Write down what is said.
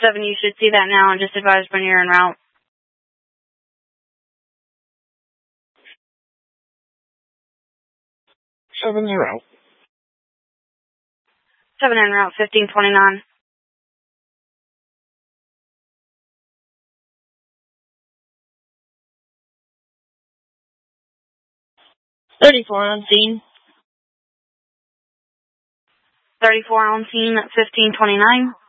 7, you should see that now and just advise when you're en route. 7 en route. 7 en route, 1529. On scene. 34 on scene at 1529.